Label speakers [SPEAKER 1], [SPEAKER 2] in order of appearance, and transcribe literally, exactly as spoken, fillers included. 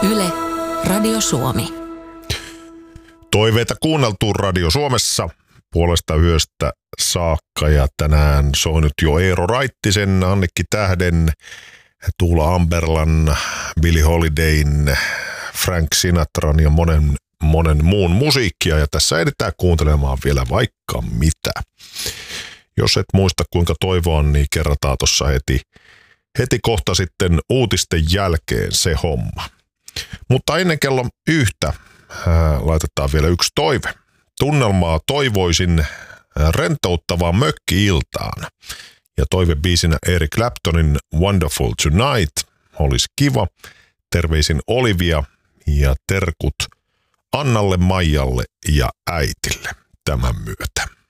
[SPEAKER 1] Yle, Radio Suomi.
[SPEAKER 2] Toiveita kuunneltu Radio Suomessa puolesta yöstä saakka ja tänään soinut jo Eero Raittisen, Annikki Tähden, Tuula Amberlan, Billie Holidayn, Frank Sinatran ja monen, monen muun musiikkia. Ja tässä edetään kuuntelemaan vielä vaikka mitä. Jos et muista kuinka toivoa, niin kerrataan tuossa heti, heti kohta sitten uutisten jälkeen se homma. Mutta ennen kello yhtä ää, laitetaan vielä yksi toive. Tunnelmaa toivoisin rentouttavaa mökki-iltaan. Ja toivebiisinä Eric Claptonin Wonderful Tonight olisi kiva. Terveisin Olivia ja terkut Annalle, Maijalle ja äitille tämän myötä.